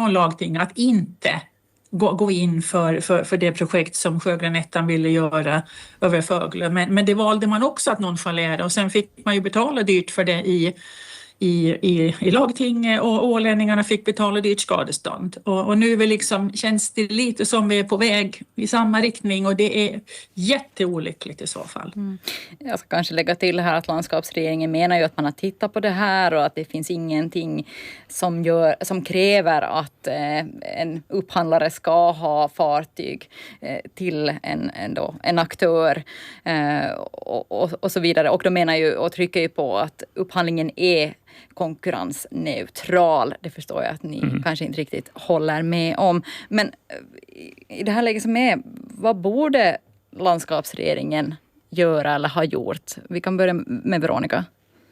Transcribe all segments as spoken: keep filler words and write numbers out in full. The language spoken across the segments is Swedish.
från lagtinget att inte gå, gå in för, för, för det projekt som Sjögranettan ville göra över Fögle. Men, men det valde man också att nonchalera och sen fick man ju betala dyrt för det i I, i, i lagtinget och ålänningarna fick betala dyrt skadestånd. Och, och nu är vi liksom, känns det lite som vi är på väg i samma riktning och det är jätteolyckligt i så fall. Mm. Jag ska kanske lägga till här att landskapsregeringen menar ju att man har tittat på det här och att det finns ingenting som, gör, som kräver att eh, en upphandlare ska ha fartyg eh, till en, en, då, en aktör eh, och, och, och så vidare. Och de menar ju och trycker ju på att upphandlingen är konkurrensneutral. Det förstår jag att ni mm. kanske inte riktigt håller med om. Men i det här läget som är, vad borde landskapsregeringen göra eller ha gjort? Vi kan börja med Veronica.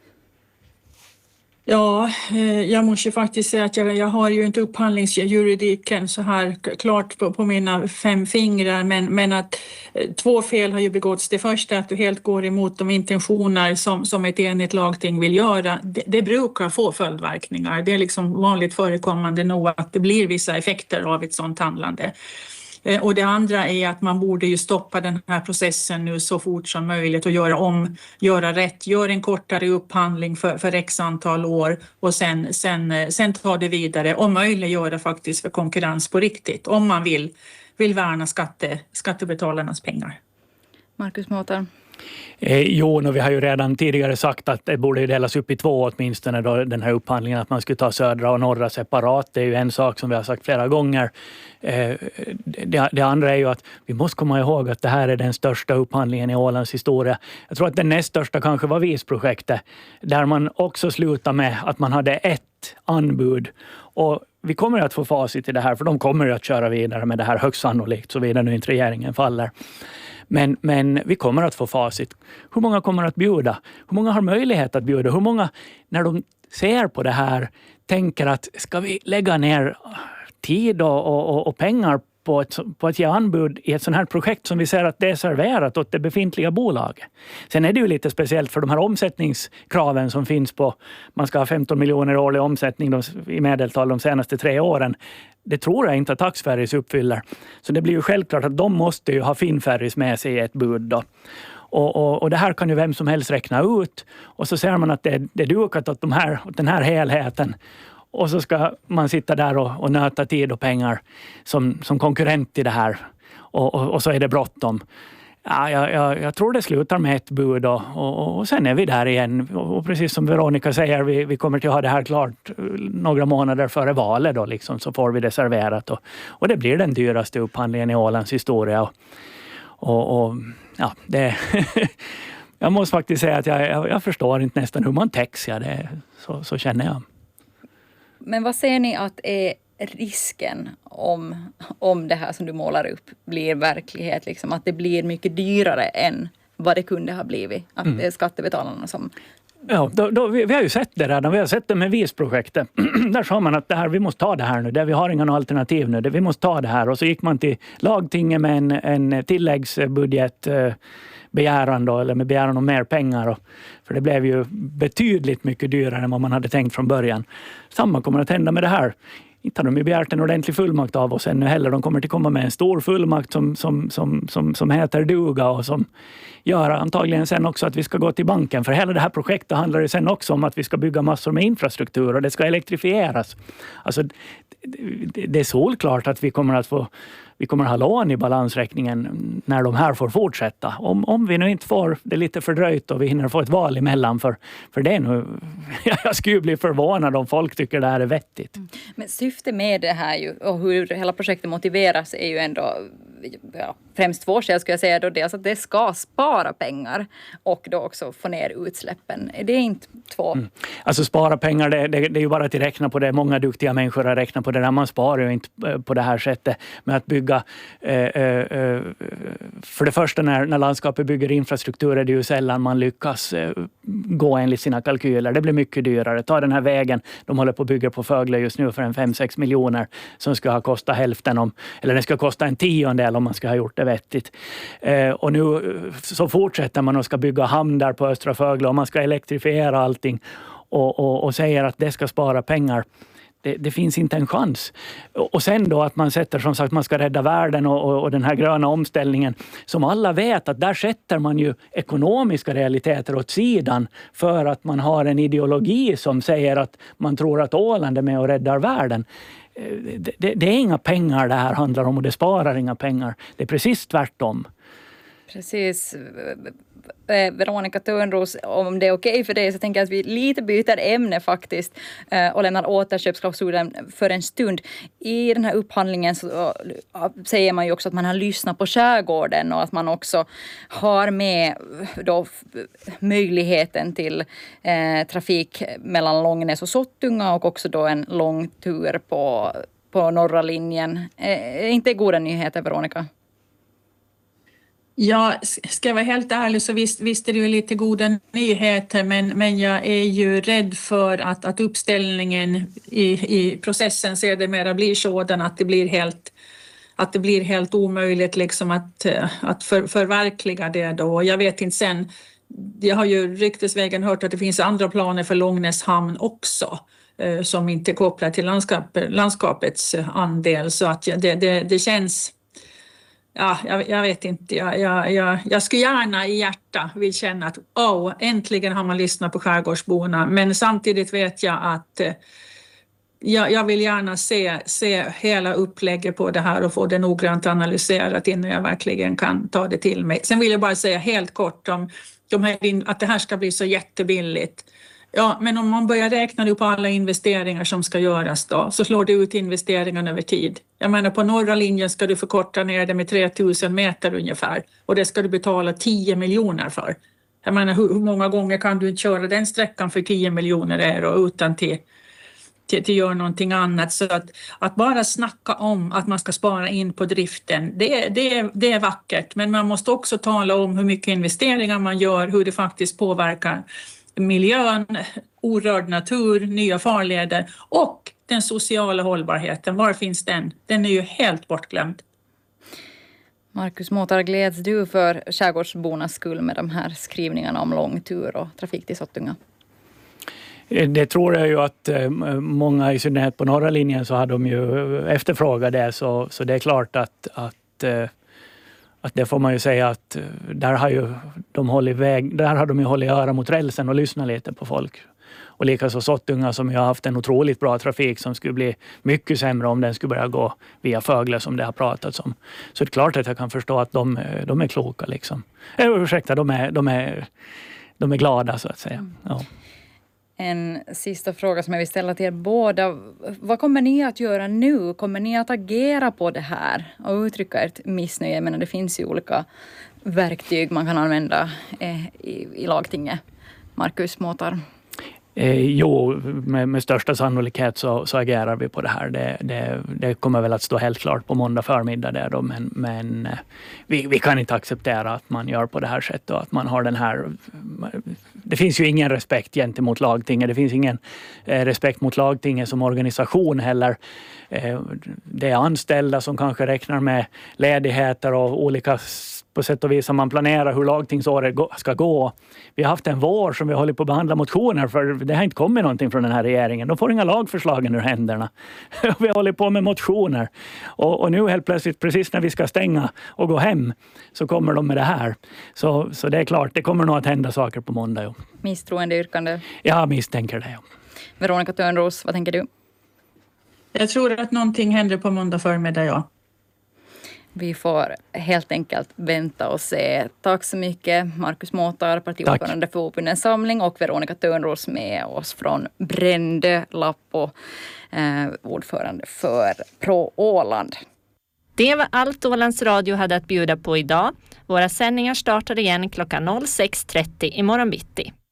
Ja, jag måste faktiskt säga att jag, jag har ju inte upphandlingsjuridiken så här klart på, på mina fem fingrar, men, men att två fel har ju begåtts. Det första är att du helt går emot de intentioner som, som ett enigt lagting vill göra. Det, det brukar få följdverkningar. Det är liksom vanligt förekommande nog att det blir vissa effekter av ett sådant handlande. Och det andra är att man borde ju stoppa den här processen nu så fort som möjligt och göra om, göra rätt, göra en kortare upphandling för, för x antal år och sen, sen, sen ta det vidare och möjliggöra faktiskt för konkurrens på riktigt om man vill, vill värna skatte, skattebetalarnas pengar. Marcus Mårtar. Eh, jo, och vi har ju redan tidigare sagt att det borde delas upp i två åtminstone då, den här upphandlingen, att man skulle ta södra och norra separat. Det är ju en sak som vi har sagt flera gånger. Eh, det, det andra är ju att vi måste komma ihåg att det här är den största upphandlingen i Ålands historia. Jag tror att den näst största kanske var Visprojektet, där man också slutar med att man hade ett anbud. Och vi kommer att få facit i det här, för de kommer att köra vidare med det här högst sannolikt, så vidare nu inte regeringen faller. Men, men vi kommer att få facit. Hur många kommer att bjuda? Hur många har möjlighet att bjuda? Hur många, när de ser på det här, tänker att ska vi lägga ner tid och, och, och pengar på ett, på att ge anbud i ett sånt här projekt som vi ser att det är serverat åt det befintliga bolaget. Sen är det ju lite speciellt för de här omsättningskraven som finns på, man ska ha femton miljoner årlig omsättning de, i medeltal de senaste tre åren. Det tror jag inte att Taxferries uppfyller. Så det blir ju självklart att de måste ju ha Finnferries med sig i ett bud då. Och, och, och det här kan ju vem som helst räkna ut. Och så ser man att det, det är dukat åt, de här, åt den här helheten. Och så ska man sitta där och, och nöta tid och pengar som, som konkurrent i det här. Och, och, och så är det bråttom. Ja, jag, jag, jag tror det slutar med ett bud och, och, och sen är vi där igen. Och, och precis som Veronica säger, vi, vi kommer till att ha det här klart några månader före valet då liksom, så får vi det serverat. Och, och det blir den dyraste upphandlingen i Ålands historia. Och, och, och ja, det jag måste faktiskt säga att jag, jag, jag förstår inte nästan hur man täcks. Ja, det, så, så känner jag. Men vad ser ni att är risken om, om det här som du målar upp blir verklighet? Liksom, att det blir mycket dyrare än vad det kunde ha blivit? Att mm. det är skattebetalarna som... Ja, då, då, vi, vi har ju sett det redan. Vi har sett det med Visprojektet. Där sa man att det här, vi måste ta det här nu. Det, vi har inga alternativ nu. Det, vi måste ta det här. Och så gick man till lagtinget med en, en tilläggsbudget eh, begäran då, eller med begäran om mer pengar. Och, för det blev ju betydligt mycket dyrare än vad man hade tänkt från början. Samma kommer att hända med det här. Inte har de ju begärt en ordentlig fullmakt av oss ännu heller. De kommer att komma med en stor fullmakt som, som, som, som, som heter duga och som gör antagligen sen också att vi ska gå till banken. För hela det här projektet handlar ju sen också om att vi ska bygga massor med infrastruktur och det ska elektrifieras. Alltså det, det är solklart att vi kommer att få vi kommer att ha lån i balansräkningen när de här får fortsätta. Om, om vi nu inte får det lite fördröjt och vi hinner få ett val emellan. För, för det är nu, jag skulle bli förvånad om folk tycker det här är vettigt. Mm. Men syftet med det här ju, och hur hela projektet motiveras är ju ändå ja, främst två skäl skulle jag säga. Då dels att det ska spara pengar och då också få ner utsläppen. Är det inte två? Mm. Alltså spara pengar, det, det, det är ju bara att räkna på det. Många duktiga människor har räknat på det där. Man sparar ju inte på det här sättet med att bygga Eh, eh, för det första när, när landskapet bygger infrastruktur är det ju sällan man lyckas eh, gå enligt sina kalkyler. Det blir mycket dyrare. Ta den här vägen, de håller på att bygga på Fögle just nu för en fem sex miljoner som ska ha kostat hälften om, eller det ska kosta en tiondel om man ska ha gjort det vettigt. Eh, och nu så fortsätter man och ska bygga hamn där på Östra Fögle och man ska elektrifiera allting och, och, och säger att det ska spara pengar. Det, det finns inte en chans. Och sen då att man sätter, som sagt, man ska rädda världen och, och, och den här gröna omställningen. Som alla vet att där sätter man ju ekonomiska realiteter åt sidan för att man har en ideologi som säger att man tror att Åland är med och räddar världen. Det, det, det är inga pengar det här handlar om och det sparar inga pengar. Det är precis tvärtom. Precis. Veronica Törnros, om det är okej för dig så tänker jag att vi lite byter ämne faktiskt och lämnar återköpsklausulen för en stund. I den här upphandlingen så säger man ju också att man har lyssnat på skärgården och att man också har med då möjligheten till eh, trafik mellan Långnäs och Sottunga och också då en lång tur på, på norra linjen. Är inte goda nyheter, Veronica? Ja, ska jag vara helt ärlig så visst, visst är det ju lite goda nyheter men, men jag är ju rädd för att, att uppställningen i, i processen sedermera blir sådan att det blir helt, att det blir helt omöjligt liksom att, att för, förverkliga det då. Jag vet inte sen, jag har ju ryktesvägen hört att det finns andra planer för Långnäs hamn också som inte kopplar till landskap, landskapets andel så att det, det, det känns... Ja, jag, jag vet inte. Jag, jag, jag, jag skulle gärna i hjärta vill känna att oh, äntligen har man lyssnat på skärgårdsborna. Men samtidigt vet jag att eh, jag, jag vill gärna se, se hela upplägget på det här och få det noggrant analyserat innan jag verkligen kan ta det till mig. Sen vill jag bara säga helt kort om de här, att det här ska bli så jättebilligt. Ja, men om man börjar räkna nu på alla investeringar som ska göras då så slår det ut investeringarna över tid. Jag menar på norra linjen ska du förkorta ner det med tre tusen meter ungefär och det ska du betala tio miljoner för. Jag menar hur, hur många gånger kan du inte köra den sträckan för tio miljoner euro utan till, till, till göra någonting annat. Så att, att bara snacka om att man ska spara in på driften, det, det, det är vackert. Men man måste också tala om hur mycket investeringar man gör, hur det faktiskt påverkar miljön, orörd natur, nya farleder och den sociala hållbarheten. Var finns den? Den är ju helt bortglömd. Markus Måtar, gläds du för skärgårdsbornas skull med de här skrivningarna om långtur och trafik till Sottunga? Det tror jag ju att många, i synnerhet på norra linjen, så har de ju efterfrågat det. Så, så det är klart att, att Att det får man ju säga att där har, ju de hållit väg, där har de ju hållit öra mot rälsen och lyssnat lite på folk. Och likaså Sottunga som ju har haft en otroligt bra trafik som skulle bli mycket sämre om den skulle börja gå via Fögle som det har pratats om. Så det är klart att jag kan förstå att de, de är kloka liksom. Eh, ursäkta, de är, de, är, de är glada så att säga. Ja. En sista fråga som jag vill ställa till er båda. Vad kommer ni att göra nu? Kommer ni att agera på det här och uttrycka ert missnöje? Jag menar, det finns ju olika verktyg man kan använda eh, i, i lagtinget. Markus Måtar. Eh, jo, med, med största sannolikhet så, så agerar vi på det här. Det, det, det kommer väl att stå helt klart på måndag förmiddag där då, men, men eh, vi, vi kan inte acceptera att man gör på det här sättet och att man har den här... Det finns ju ingen respekt gentemot lagtinget. Det finns ingen eh, respekt mot lagtinget som organisation heller. Eh, det är anställda som kanske räknar med ledigheter och olika... På sätt och vis som man planerar hur lagtingsåret ska gå. Vi har haft en vår som vi håller på att behandla motioner för det har inte kommit någonting från den här regeringen. De får inga lagförslagen ur händerna. Vi håller på med motioner. Och, och nu helt plötsligt, precis när vi ska stänga och gå hem, så kommer de med det här. Så, så det är klart, det kommer nog att hända saker på måndag. Ja. Misstroendeyrkande? Jag misstänker det, ja. Veronica Törnros, vad tänker du? Jag tror att någonting händer på måndag förmiddag, ja. Vi får helt enkelt vänta och se. Tack så mycket Markus Måtar, partiordförande för Åbundens samling, och Veronica Törnros med oss från Brändö, Lappo, eh, ordförande för Pro Åland. Det var allt Ålands Radio hade att bjuda på idag. Våra sändningar startar igen klockan sex trettio imorgon bitti.